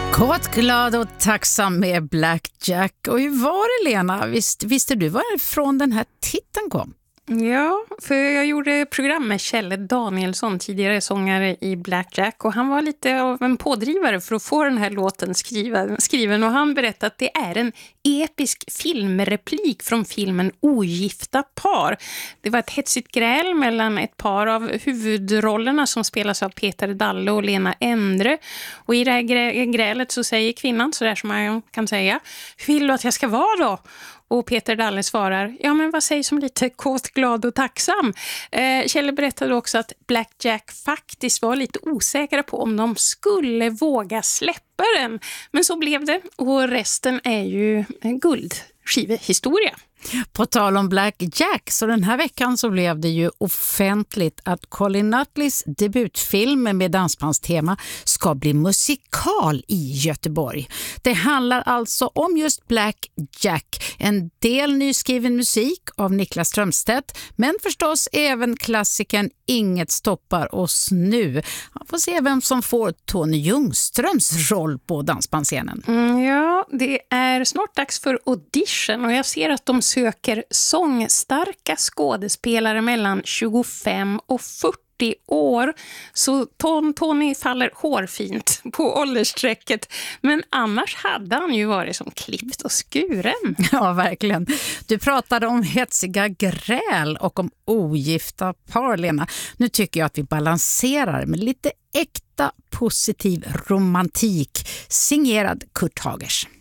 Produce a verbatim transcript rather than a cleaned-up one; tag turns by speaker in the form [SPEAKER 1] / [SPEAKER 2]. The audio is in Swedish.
[SPEAKER 1] Kåt, glad och tacksam med Black Jack. Och hur var det, Lena? Visst, visste du varifrån den här titeln kom?
[SPEAKER 2] Ja, för jag gjorde program med Kjelle Danielsson, tidigare sångare i Black Jack, och han var lite av en pådrivare för att få den här låten skriven, skriven och han berättade att det är en episk filmreplik från filmen Ogifta par. Det var ett hetsigt gräl mellan ett par av huvudrollerna som spelas av Peter Dalle och Lena Endre, och i det här grä- grälet så säger kvinnan, så där som man kan säga: vill du att jag ska vara då? Och Peter Dalle svarar: ja, men vad sägs om lite kåt, glad och tacksam? Eh, Kjelle berättade också att Black Jack faktiskt var lite osäkra på om de skulle våga släppa den. Men så blev det, och resten är ju en guldskivehistoria.
[SPEAKER 1] På tal om Black Jack, så den här veckan så blev det ju offentligt att Colin Nutleys debutfilm med dansbandstema ska bli musikal i Göteborg. Det handlar alltså om just Black Jack, en del nyskriven musik av Niklas Strömstedt, men förstås även klassikern Inget stoppar oss nu. Man får se vem som får Tony Ljungströms roll på dansbandsscenen.
[SPEAKER 2] Mm, ja, det är snart dags för audition, och jag ser att de söker sångstarka skådespelare mellan tjugofem och fyrtio år. Så Ton, Tony faller hårfint på ålderssträcket. Men annars hade han ju varit som klippt och skuren.
[SPEAKER 1] Ja, verkligen. Du pratade om hetsiga gräl och om ogifta par, Lena. Nu tycker jag att vi balanserar med lite äkta positiv romantik, signerad Kurt Hagers.